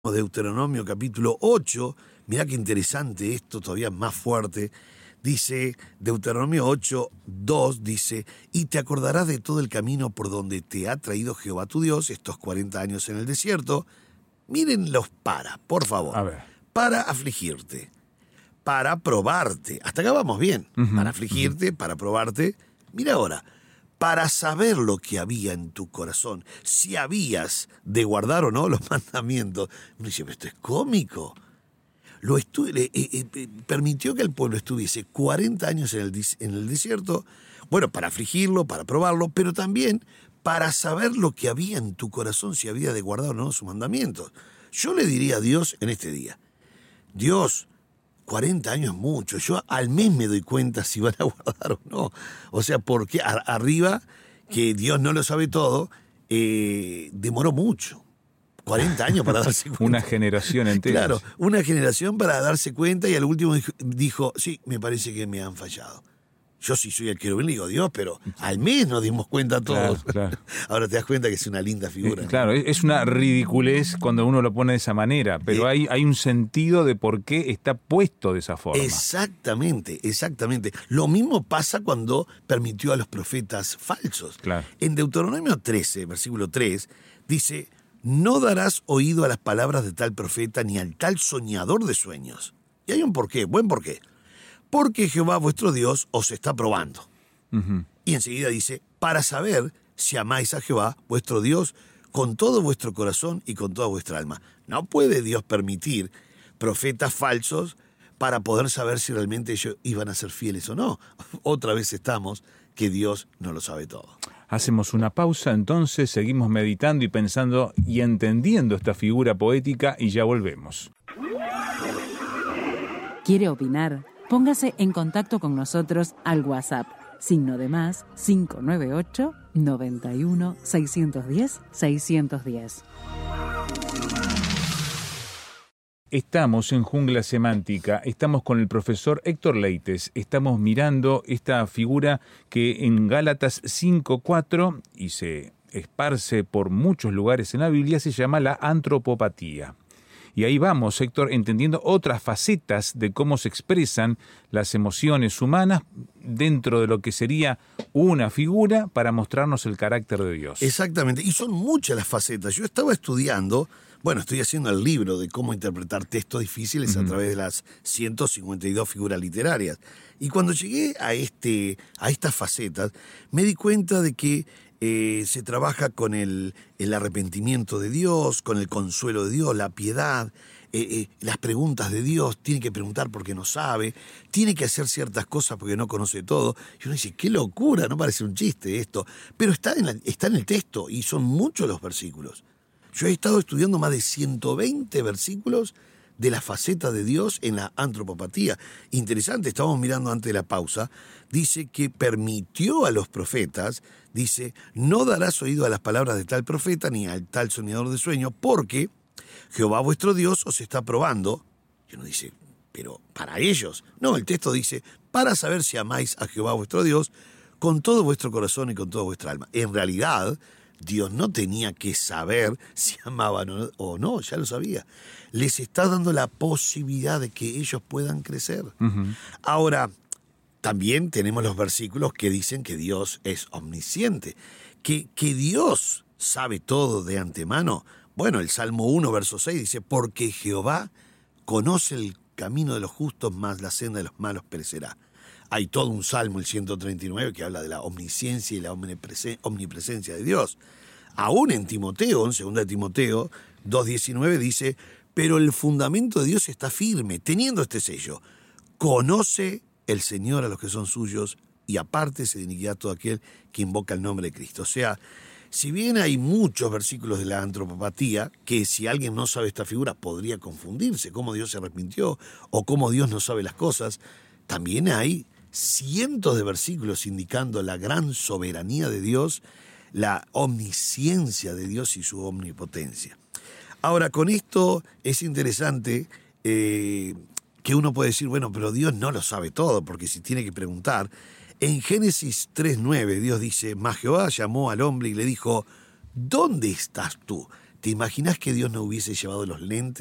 Deuteronomio capítulo 8, mirá qué interesante esto, todavía más fuerte. Dice Deuteronomio 8, 2, dice, y te acordarás de todo el camino por donde te ha traído Jehová tu Dios estos 40 años en el desierto. Miren los por favor. A ver. Para afligirte, para probarte. Hasta acá vamos bien. Para afligirte, para probarte. Mira ahora, para saber lo que había en tu corazón, si habías de guardar o no los mandamientos. Uno dice, pero esto es cómico. Permitió que el pueblo estuviese 40 años en el desierto, bueno, para afligirlo, para probarlo, pero también para saber lo que había en tu corazón, si había de guardar o no sus mandamientos. Yo le diría a Dios en este día, Dios, 40 años es mucho, yo al mes me doy cuenta si van a guardar o no. O sea, porque arriba, que Dios no lo sabe todo, demoró mucho. 40 años para darse cuenta. Una generación entera. Claro, una generación para darse cuenta y al último dijo, sí, me parece que me han fallado. Yo sí soy el querubín, le digo Dios, pero al mes nos dimos cuenta todos. Claro. Ahora te das cuenta que es una linda figura. Claro, es una ridiculez cuando uno lo pone de esa manera, pero hay un sentido de por qué está puesto de esa forma. Exactamente. Lo mismo pasa cuando permitió a los profetas falsos. Claro. En Deuteronomio 13, versículo 3, dice, no darás oído a las palabras de tal profeta ni al tal soñador de sueños. Y hay un porqué, buen porqué. Porque Jehová vuestro Dios os está probando. Y enseguida dice, para saber si amáis a Jehová vuestro Dios con todo vuestro corazón y con toda vuestra alma. No puede Dios permitir profetas falsos para poder saber si realmente ellos iban a ser fieles o no. Otra vez estamos que Dios no lo sabe todo. Hacemos una pausa, entonces seguimos meditando y pensando y entendiendo esta figura poética y ya volvemos. ¿Quiere opinar? Póngase en contacto con nosotros al WhatsApp, +, 598 91 610 610. Estamos en Jungla Semántica, estamos con el profesor Héctor Leites, estamos mirando esta figura que en Gálatas 5:4 y se esparce por muchos lugares en la Biblia, se llama la antropopatía. Y ahí vamos, Héctor, entendiendo otras facetas de cómo se expresan las emociones humanas dentro de lo que sería una figura para mostrarnos el carácter de Dios. Exactamente, y son muchas las facetas. Yo estaba estudiando, estoy haciendo el libro de cómo interpretar textos difíciles a través de las 152 figuras literarias. Y cuando llegué a estas facetas, me di cuenta de que se trabaja con el arrepentimiento de Dios, con el consuelo de Dios, la piedad, las preguntas de Dios, tiene que preguntar porque no sabe, tiene que hacer ciertas cosas porque no conoce todo. Y uno dice, qué locura, no parece un chiste esto, pero está en el texto y son muchos los versículos. Yo he estado estudiando más de 120 versículos de la faceta de Dios en la antropopatía. Interesante, estábamos mirando antes de la pausa, dice que permitió a los profetas, dice, no darás oído a las palabras de tal profeta ni al tal soñador de sueños, porque Jehová vuestro Dios os está probando. Y uno dice, pero para ellos. No, el texto dice, para saber si amáis a Jehová vuestro Dios con todo vuestro corazón y con toda vuestra alma. En realidad, Dios no tenía que saber si amaban o no, ya lo sabía. Les está dando la posibilidad de que ellos puedan crecer. Ahora, también tenemos los versículos que dicen que Dios es omnisciente, que Dios sabe todo de antemano. Bueno, el Salmo 1, verso 6 dice, porque Jehová conoce el camino de los justos, mas la senda de los malos perecerá. Hay todo un salmo, el 139, que habla de la omnisciencia y la omnipresencia de Dios. Aún en Timoteo, en 2 Timoteo 2:19 dice, pero el fundamento de Dios está firme, teniendo este sello. Conoce el Señor a los que son suyos y apártese de iniquidad todo aquel que invoca el nombre de Cristo. O sea, si bien hay muchos versículos de la antropopatía, que si alguien no sabe esta figura podría confundirse, cómo Dios se arrepintió o cómo Dios no sabe las cosas, también hay cientos de versículos indicando la gran soberanía de Dios, la omnisciencia de Dios y su omnipotencia. Ahora, con esto es interesante que uno puede decir, bueno, pero Dios no lo sabe todo, porque si tiene que preguntar, en Génesis 3:9 Dios dice, mas Jehová llamó al hombre y le dijo, ¿dónde estás tú? ¿Te imaginás que Dios no hubiese llevado los lentes